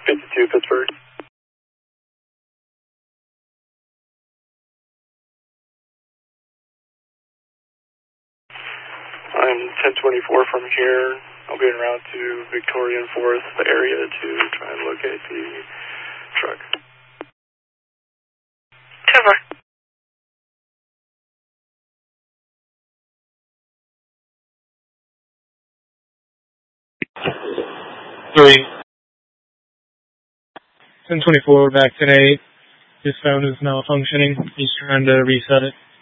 52 Pittsburgh. I'm 1024 from here. I'll be en route to Victoria and Forest, the area, to try and locate the truck. Cover. Three. 1024 back today. His phone is malfunctioning. He's trying to reset it.